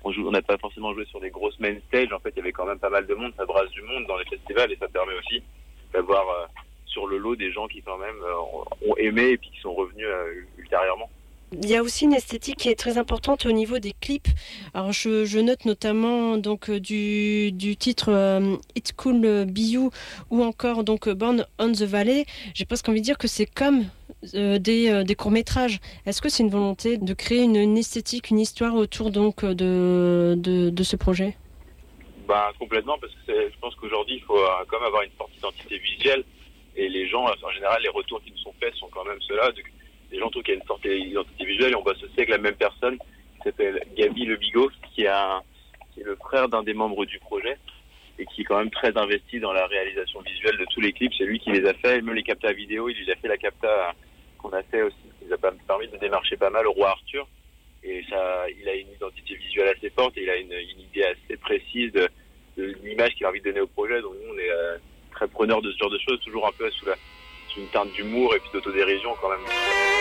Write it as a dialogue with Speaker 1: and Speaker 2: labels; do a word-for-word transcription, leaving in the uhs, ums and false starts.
Speaker 1: on joue, on n'a pas forcément joué sur des grosses main stage. En fait, il y avait quand même pas mal de monde, ça brasse du monde dans les festivals et ça permet aussi d'avoir euh, sur le lot des gens qui quand même euh, ont aimé et puis qui sont revenus euh, ultérieurement.
Speaker 2: Il y a aussi une esthétique qui est très importante au niveau des clips. Alors je, je note notamment donc euh, du, du titre euh, It's Cool Be You ou encore donc Born on the Valley. J'ai presque envie de dire que c'est comme euh, des, euh, des courts-métrages. Est-ce que c'est une volonté de créer une, une esthétique, une histoire autour donc de, de, de ce projet?
Speaker 1: Bah complètement, parce que c'est, je pense qu'aujourd'hui il faut euh, quand même avoir une forte identité visuelle et les gens, en général, les retours qui nous sont faits sont quand même ceux-là. Donc, les gens trouvent qu'il y a une sorte d'identité visuelle et on bosse aussi avec la même personne qui s'appelle Gaby Le Bigot, qui, est un, qui est le frère d'un des membres du projet et qui est quand même très investi dans la réalisation visuelle de tous les clips. C'est lui qui les a fait, et même les captas vidéo, il a fait la capta qu'on a fait aussi, qui nous a permis de démarcher pas mal au Roi Arthur. Et ça, il a une identité visuelle assez forte et il a une, une idée assez précise de, de l'image qu'il a envie de donner au projet. Donc nous, on est euh, très preneurs de ce genre de choses, toujours un peu sous, la, sous une teinte d'humour et puis d'autodérision quand même.